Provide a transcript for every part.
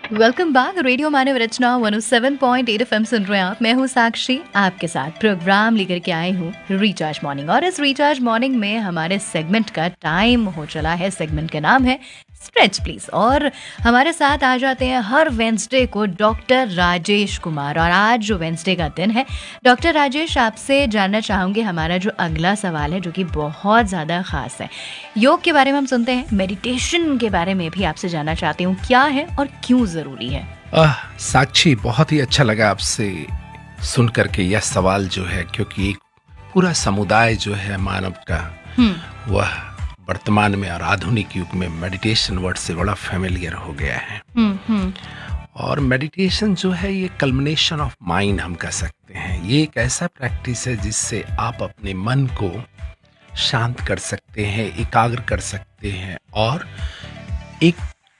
Welcome back. Radio मानव रचना 107.8 FM सुन रहे हैं आप। मैं हूँ साक्षी, आपके साथ प्रोग्राम लेकर के आई हूँ रिचार्ज मॉर्निंग। और इस रिचार्ज मॉर्निंग में हमारे सेगमेंट का टाइम हो चला है। सेगमेंट का नाम है स्ट्रेच प्लीज। और हमारे साथ आ जाते हैं हर वेंसडे को डॉक्टर राजेश कुमार। और आज जो वेंसडे का दिन है, डॉक्टर राजेश, आपसे जानना चाहूँगी हमारा जो अगला सवाल है, जो कि बहुत ज़्यादा ख़ास है। योग के बारे में हम सुनते हैं, मेडिटेशन के बारे में भी आपसे जानना चाहती हूँ, क्या है और क्यों ज़रूरी है? साक्षी, बहुत ही अच्छा लगा आपसे सुन करके यह सवाल जो है, क्योंकि एक पूरा समुदाय जो है मानव का, वह वर्तमान में और आधुनिक युग में मेडिटेशन वर्ड से बड़ा फेमिलियर हो गया है। और मेडिटेशन जो है ये कल्मिनेशन ऑफ माइंड हम कह सकते हैं। ये एक ऐसा प्रैक्टिस है जिससे आप अपने मन को शांत कर सकते हैं, एकाग्र कर सकते हैं, और एक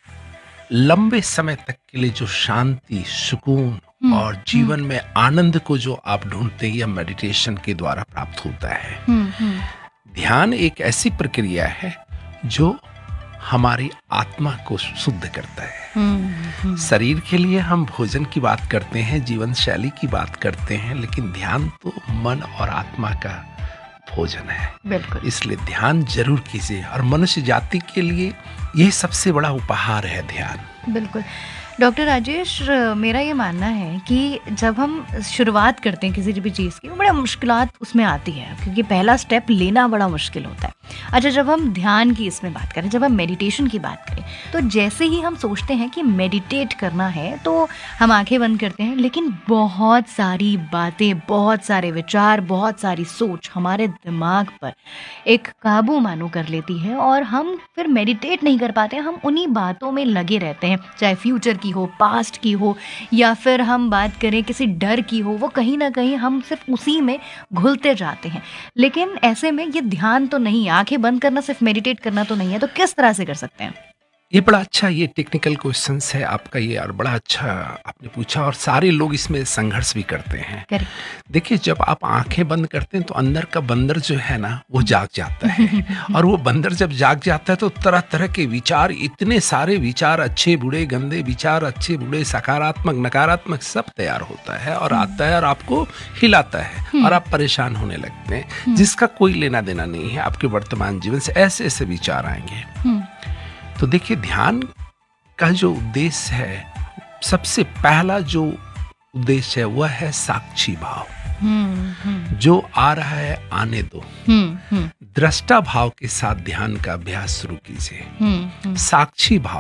लंबे समय तक के लिए जो शांति, सुकून और जीवन में आनंद को जो आप ढूंढते हैं, यह मेडिटेशन के द्वारा प्राप्त होता है। ध्यान एक ऐसी प्रक्रिया है जो हमारी आत्मा को शुद्ध करता है। शरीर के लिए हम भोजन की बात करते हैं, जीवन शैली की बात करते हैं, लेकिन ध्यान तो मन और आत्मा का भोजन है। बिल्कुल। इसलिए ध्यान जरूर कीजिए, और मनुष्य जाति के लिए यह सबसे बड़ा उपहार है ध्यान। बिल्कुल। डॉक्टर राजेश, मेरा ये मानना है कि जब हम शुरुआत करते हैं किसी भी चीज़ की, वो बड़ा मुश्किलात उसमें आती है, क्योंकि पहला स्टेप लेना बड़ा मुश्किल होता है। अच्छा, जब हम ध्यान की इसमें बात करें, जब हम मेडिटेशन की बात करें, तो जैसे ही हम सोचते हैं कि मेडिटेट करना है, तो हम आंखें बंद करते हैं, लेकिन बहुत सारी बातें, बहुत सारे विचार, बहुत सारी सोच हमारे दिमाग पर एक काबू मानो कर लेती है, और हम फिर मेडिटेट नहीं कर पाते। हम उन्हीं बातों में लगे रहते हैं, चाहे फ्यूचर की हो, पास्ट की हो, या फिर हम बात करें किसी डर की हो, वो कहीं ना कहीं हम सिर्फ उसी में घुलते जाते हैं। लेकिन ऐसे में ये ध्यान तो नहीं, आंखें बंद करना सिर्फ मेडिटेट करना तो नहीं है, तो किस तरह से कर सकते हैं? ये बड़ा अच्छा, ये टेक्निकल क्वेश्चंस है आपका ये, और बड़ा अच्छा आपने पूछा, और सारे लोग इसमें संघर्ष भी करते हैं। देखिए, जब आप आंखें बंद करते हैं तो अंदर का बंदर जो है ना, वो जाग जाता है। और वो बंदर जब जाग जाता है तो तरह तरह के विचार, इतने सारे विचार, अच्छे बुरे गंदे विचार, अच्छे बुरे, सकारात्मक नकारात्मक, सब तैयार होता है और आता है और आपको हिलाता है, और आप परेशान होने लगते हैं, जिसका कोई लेना देना नहीं है आपके वर्तमान जीवन से। ऐसे ऐसे विचार आएंगे। तो देखिए, ध्यान का जो उद्देश्य है, सबसे पहला जो उद्देश्य है, वह है साक्षी भाव। जो आ रहा है आने दो। दृष्टा भाव के साथ ध्यान का अभ्यास शुरू कीजिए। साक्षी भाव